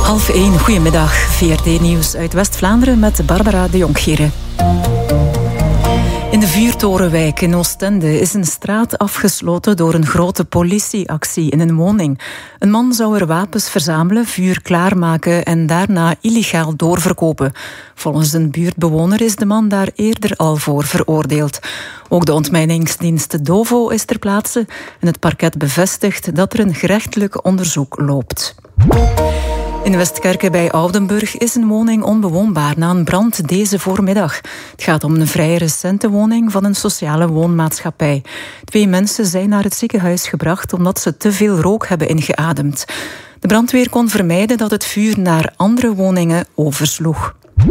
12:30, goedemiddag. VRT Nieuws uit West-Vlaanderen met Barbara de Jonkgeren. In de Vuurtorenwijk in Oostende is een straat afgesloten door een grote politieactie in een woning. Een man zou er wapens verzamelen, vuur klaarmaken en daarna illegaal doorverkopen. Volgens een buurtbewoner is de man daar eerder al voor veroordeeld. Ook de ontmijningsdienst DOVO is ter plaatse en het parket bevestigt dat er een gerechtelijk onderzoek loopt. In Westkerke bij Oudenburg is een woning onbewoonbaar na een brand deze voormiddag. Het gaat om een vrij recente woning van een sociale woonmaatschappij. 2 mensen zijn naar het ziekenhuis gebracht omdat ze te veel rook hebben ingeademd. De brandweer kon vermijden dat het vuur naar andere woningen oversloeg.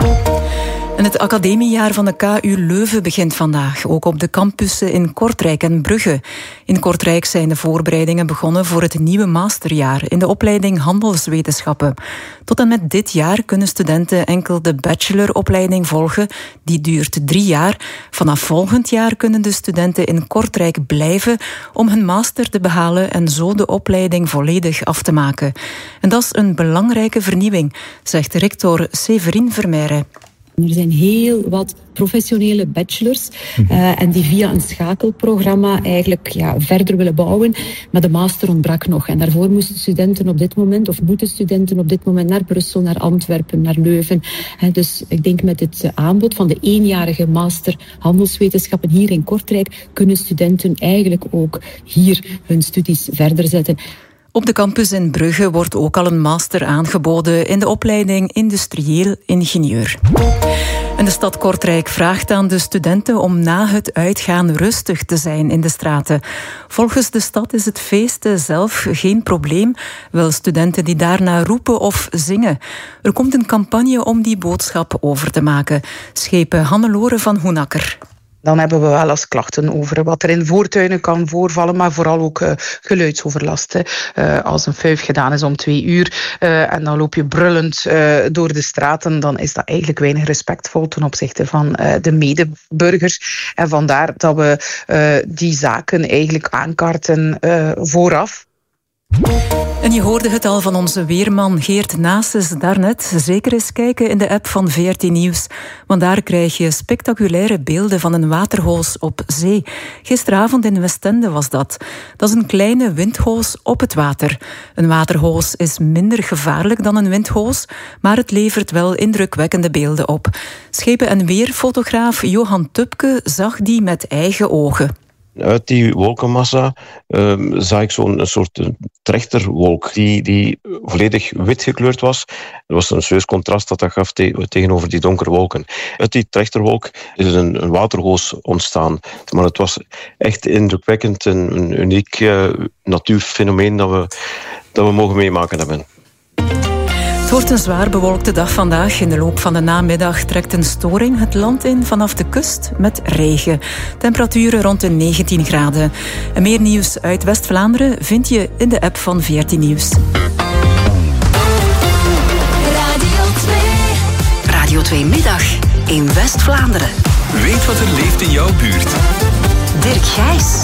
En het academiejaar van de KU Leuven begint vandaag, ook op de campussen in Kortrijk en Brugge. In Kortrijk zijn de voorbereidingen begonnen voor het nieuwe masterjaar in de opleiding Handelswetenschappen. Tot en met dit jaar kunnen studenten enkel de bacheloropleiding volgen. Die duurt 3 jaar. Vanaf volgend jaar kunnen de studenten in Kortrijk blijven om hun master te behalen en zo de opleiding volledig af te maken. En dat is een belangrijke vernieuwing, zegt rector Severin Vermeire. Er zijn heel wat professionele bachelors en die via een schakelprogramma eigenlijk verder willen bouwen. Maar de master ontbrak nog. En daarvoor moeten studenten op dit moment naar Brussel, naar Antwerpen, naar Leuven. Dus ik denk met het aanbod van de 1-jarige master handelswetenschappen hier in Kortrijk kunnen studenten eigenlijk ook hier hun studies verder zetten. Op de campus in Brugge wordt ook al een master aangeboden in de opleiding industrieel ingenieur. En de stad Kortrijk vraagt aan de studenten om na het uitgaan rustig te zijn in de straten. Volgens de stad is het feesten zelf geen probleem, wel studenten die daarna roepen of zingen. Er komt een campagne om die boodschap over te maken, schepen Hannelore van Hoenakker. Dan hebben we wel eens klachten over wat er in voortuinen kan voorvallen, maar vooral ook geluidsoverlast. Als een fuif gedaan is om 2 uur en dan loop je brullend door de straten, dan is dat eigenlijk weinig respectvol ten opzichte van de medeburgers. En vandaar dat we die zaken eigenlijk aankaarten vooraf. En je hoorde het al van onze weerman Geert Naases daarnet. Zeker eens kijken in de app van VRT Nieuws. Want daar krijg je spectaculaire beelden van een waterhoos op zee. Gisteravond in Westende was dat. Dat is een kleine windhoos op het water. Een waterhoos is minder gevaarlijk dan een windhoos, maar het levert wel indrukwekkende beelden op. Schepen- en weerfotograaf Johan Tupke zag die met eigen ogen. Uit die wolkenmassa zag ik zo'n soort trechterwolk die volledig wit gekleurd was. Er was een serieus contrast dat gaf tegenover die donkere wolken. Uit die trechterwolk is een waterhoos ontstaan. Maar het was echt indrukwekkend, een uniek natuurfenomeen dat we mogen meemaken hebben. Het wordt een zwaar bewolkte dag vandaag. In de loop van de namiddag trekt een storing het land in vanaf de kust met regen. Temperaturen rond de 19 graden. En meer nieuws uit West-Vlaanderen vind je in de app van VRT Nieuws. Radio 2 Middag in West-Vlaanderen. Weet wat er leeft in jouw buurt. Dirk Gijs.